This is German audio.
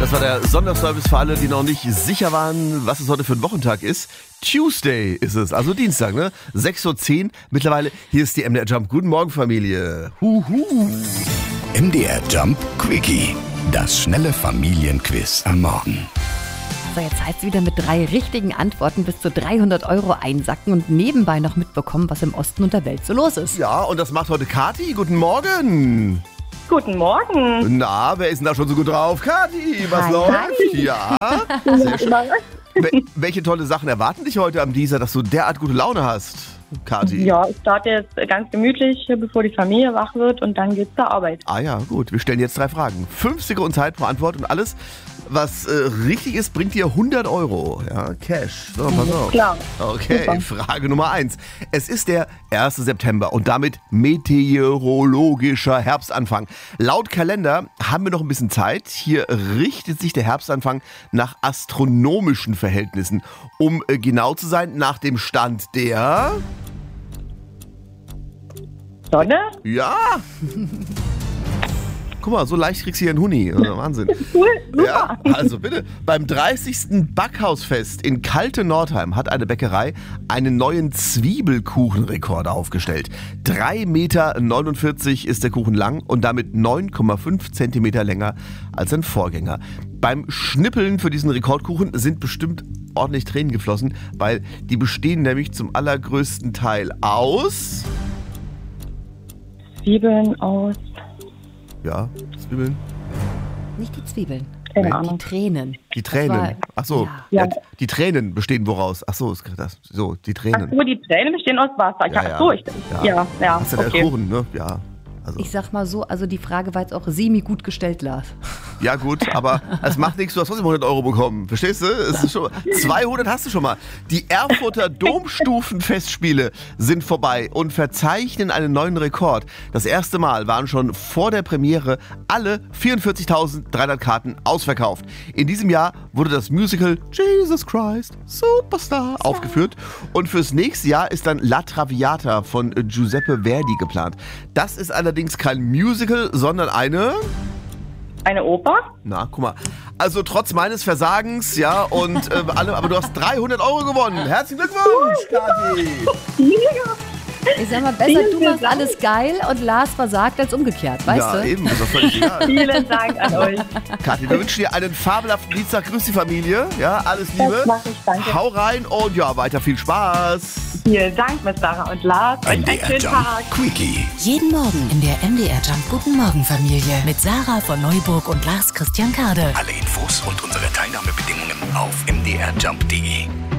Das war der Sonderservice für alle, die noch nicht sicher waren, was es heute für ein Wochentag ist. Tuesday ist es, also Dienstag, ne? 6:10 Uhr mittlerweile. Hier ist die MDR Jump. Guten Morgen, Familie. Huhu. MDR Jump Quickie. Das schnelle Familienquiz am Morgen. So, jetzt heißt es wieder mit 3 richtigen Antworten bis zu 300 € einsacken und nebenbei noch mitbekommen, was im Osten und der Welt so los ist. Ja, und das macht heute Kathi. Guten Morgen. Guten Morgen. Na, wer ist denn da schon so gut drauf? Kathi, was Hi, läuft? hi. Ja, sehr schön. Welche tolle Sachen erwarten dich heute am Dienstag, dass du derart gute Laune hast, Kathi? Ja, ich starte jetzt ganz gemütlich, bevor die Familie wach wird und dann geht's zur Arbeit. Ah ja, gut. Wir stellen jetzt 3 Fragen. 5 Sekunden Zeit pro Antwort und alles, was richtig ist, bringt dir 100 €. Ja, Cash. So, pass auf. Klar. Okay, Super. Frage Nummer 1. Es ist der 1. September und damit meteorologischer Herbstanfang. Laut Kalender haben wir noch ein bisschen Zeit. Hier richtet sich der Herbstanfang nach astronomischen Verhältnissen. Um genau zu sein, nach dem Stand der... Sonne? Ja! Guck mal, so leicht kriegst du hier einen Huni. Also, Wahnsinn. Cool, super. Ja, also bitte. Beim 30. Backhausfest in Kalte-Nordheim hat eine Bäckerei einen neuen Zwiebelkuchenrekord aufgestellt. 3,49 Meter ist der Kuchen lang und damit 9,5 Zentimeter länger als sein Vorgänger. Beim Schnippeln für diesen Rekordkuchen sind bestimmt ordentlich Tränen geflossen, weil die bestehen nämlich zum allergrößten Teil aus... Zwiebeln aus. Ja, Zwiebeln. Nicht die Zwiebeln, Keine die Ahnung. Tränen. Die Tränen. war- Ach so, Ja. die Tränen bestehen woraus? Ach so, so, die Ach Tränen. so, die Tränen bestehen aus Wasser. Ja, Ach so, ja, Das ist ja der okay. Kuchen, ne? Ja. Also, Ich sag mal so, also die Frage war jetzt auch semi gut gestellt, Lars. ja gut, aber es macht nichts, du hast trotzdem 100 € bekommen. Verstehst du? Es ist schon, 200 hast du schon mal. Die Erfurter Domstufenfestspiele sind vorbei und verzeichnen einen neuen Rekord. Das erste Mal waren schon vor der Premiere alle 44.300 Karten ausverkauft. In diesem Jahr wurde das Musical Jesus Christ Superstar aufgeführt und fürs nächste Jahr ist dann La Traviata von Giuseppe Verdi geplant. Das ist allerdings kein Musical, sondern eine... Eine Oper? Na, guck mal. Also trotz meines Versagens, ja, und aber du hast 300 € gewonnen. Herzlichen Glückwunsch, Kathi. Ich sag mal, besser Vielen, du vielen machst Dank. alles geil und Lars versagt als umgekehrt, weißt Ja, du? eben, das ist doch völlig egal. Vielen Dank an euch. Kathi, wir wünschen dir einen fabelhaften Dienstag. Grüß die Familie. Ja, alles Liebe. Das mach ich, danke. Hau rein und ja, weiter viel Spaß. Vielen Dank, Miss Sarah und Lars. Euch einen MDR schönen Jump Tag. Quickie. Jeden Morgen in der MDR Jump Guten Morgen Familie mit Sarah von Neuburg und Lars Christian Kade. Alle Infos und unsere Teilnahmebedingungen auf mdrjump.de.